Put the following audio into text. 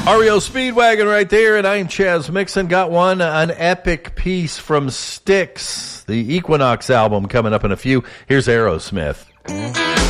REO Speedwagon right there, and I'm Chaz Mixon. Got an epic piece from Styx, the Equinox album coming up in a few. Here's Aerosmith.